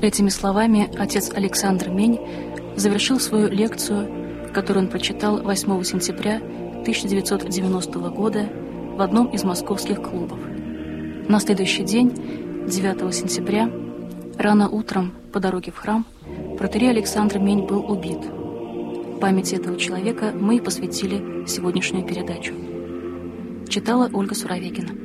Этими словами отец Александр Мень завершил свою лекцию, которую он прочитал 8 сентября 1990 года в одном из московских клубов. На следующий день, 9 сентября, рано утром по дороге в храм, протоиерей Александр Мень был убит. Памяти этого человека мы и посвятили сегодняшнюю передачу. Читала Ольга Суровегина.